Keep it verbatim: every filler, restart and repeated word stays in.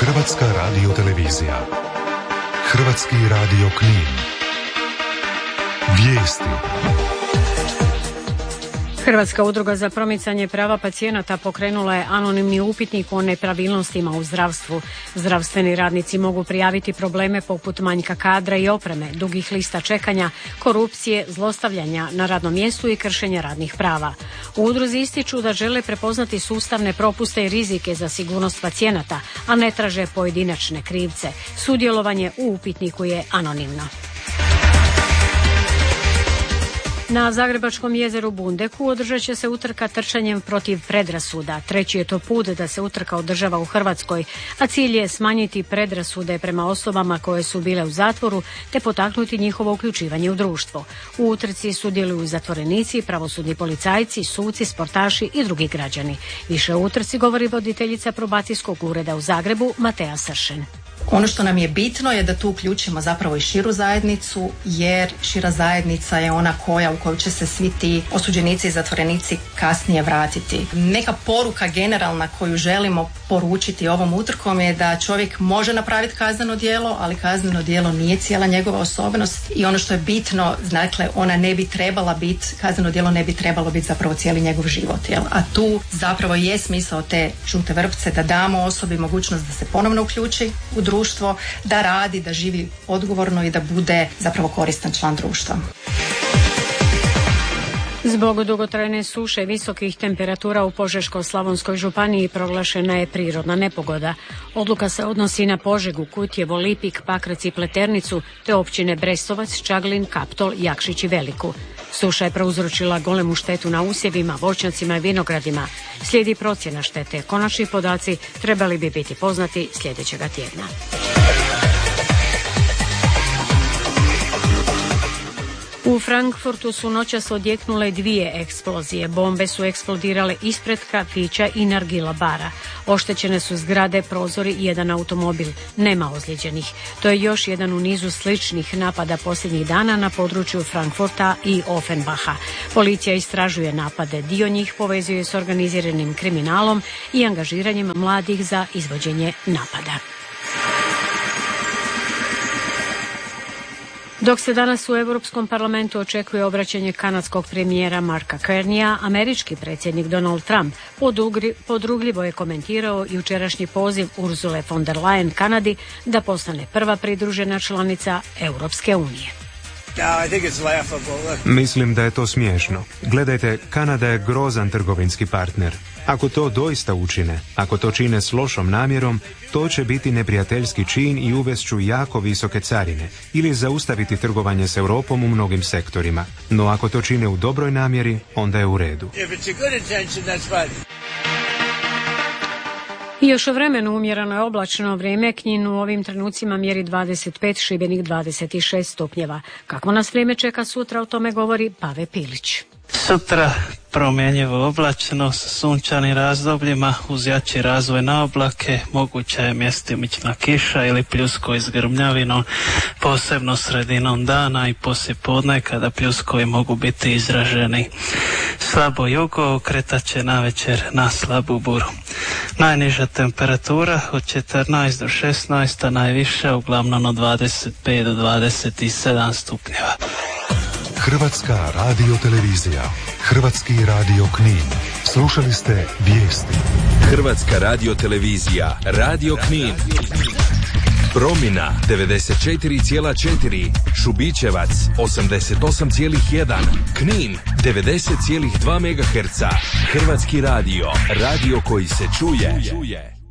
Hrvatska radiotelevizija. Hrvatski radio Knin. Vijesti. Hrvatska udruga za promicanje prava pacijenata pokrenula je anonimni upitnik o nepravilnostima u zdravstvu. Zdravstveni radnici mogu prijaviti probleme poput manjka kadra i opreme, dugih lista čekanja, korupcije, zlostavljanja na radnom mjestu i kršenja radnih prava. U udruzi ističu da žele prepoznati sustavne propuste i rizike za sigurnost pacijenata, a ne traže pojedinačne krivce. Sudjelovanje u upitniku je anonimno. Na Zagrebačkom jezeru Bundeku održat će se utrka trčanjem protiv predrasuda. Treći je to put da se utrka održava u Hrvatskoj, a cilj je smanjiti predrasude prema osobama koje su bile u zatvoru te potaknuti njihovo uključivanje u društvo. U utrci sudjeluju zatvorenici, pravosudni policajci, suci, sportaši i drugi građani. Više o utrci govori voditeljica probacijskog ureda u Zagrebu Matea Sršen. Ono što nam je bitno je da tu uključimo zapravo i širu zajednicu, jer šira zajednica je ona koja u kojoj će se svi ti osuđenici i zatvorenici kasnije vratiti. Neka poruka generalna koju želimo poručiti ovom utrkom je da čovjek može napraviti kazneno djelo, ali kazneno djelo nije cijela njegova osobnost i ono što je bitno, dakle, ona ne bi trebala biti, kazneno djelo ne bi trebalo biti zapravo cijeli njegov život. Jel? A tu zapravo je smisao te žute vrpce da damo osobi mogućnost da se ponovno uključi u društvo, društvo, da radi, da živi odgovorno i da bude zapravo koristan član društva. Zbog dugotrajne suše i visokih temperatura u Požeško-slavonskoj županiji proglašena je prirodna nepogoda. Odluka se odnosi na Požegu, Kutjevo, Lipik, Pakrac i Pleternicu, te općine Brestovac, Čaglin, Kaptol, Jakšić i Veliku. Suša je prouzročila golemu štetu na usjevima, voćnjacima i vinogradima. Slijedi procjena štete. Konačni podaci trebali bi biti poznati sljedećega tjedna. U Frankfurtu su noćas odjeknule dvije eksplozije. Bombe su eksplodirale ispred kafića i nargila bara. Oštećene su zgrade, prozori i jedan automobil. Nema ozlijeđenih. To je još jedan u nizu sličnih napada posljednjih dana na području Frankfurta i Offenbacha. Policija istražuje napade. Dio njih povezuje s organiziranim kriminalom i angažiranjem mladih za izvođenje napada. Dok se danas u Europskom parlamentu očekuje obraćanje kanadskog premijera Marka Carneya, američki predsjednik Donald Trump podugri, podrugljivo je komentirao jučerašnji poziv Ursule von der Leyen Kanadi da postane prva pridružena članica Europske unije. Mislim da je to smiješno. Gledajte, Kanada je grozan trgovinski partner. Ako to doista učine, ako to čine s lošom namjerom, to će biti neprijateljski čin i uvest ću jako visoke carine ili zaustaviti trgovanje s Europom u mnogim sektorima. No ako to čine u dobroj namjeri, onda je u redu. I još o vremenu umjereno je oblačno vrijeme. Knin u ovim trenucima mjeri dvadeset pet, Šibenik dvadeset šest stupnjeva. Kako nas vrijeme čeka sutra, o tome govori Pave Pilić. Sutra promjenjivo oblačno s sunčanim razdobljima uz jači razvoj na oblake, moguća je mjestimična kiša ili pljuskovi s grmljavinom, posebno sredinom dana i poslijepodne kada pljuskovi mogu biti izraženi. Slabo jugo okretat će navečer na slabu buru. Najniža temperatura od četrnaest do šesnaest, a najviša uglavnom od dvadeset pet do dvadeset sedam stupnjeva. Hrvatska radiotelevizija. Hrvatski radio Knin. Slušali ste vijesti. Hrvatska radiotelevizija. Radio Knin. Promina devedeset četiri zarez četiri, Šubićevac osamdeset osam zarez jedan, Knin devedeset zarez dva megaherca. Hrvatski radio. Radio koji se čuje.